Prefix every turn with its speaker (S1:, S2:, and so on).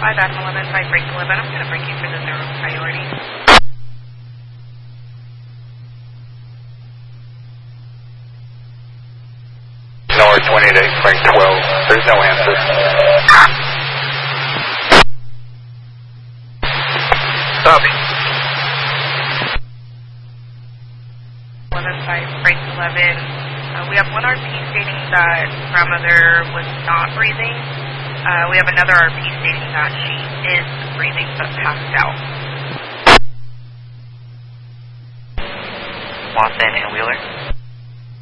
S1: 5 Adam 11, 5 break 11. I'm going to break you for the 0 priority.
S2: North 28, break 12. There's no answer. Copy.
S1: 11, 5 break 11. We have one RP stating that grandmother was not breathing. We have another RP stating that she is breathing but passed out.
S3: Watson and Wheeler.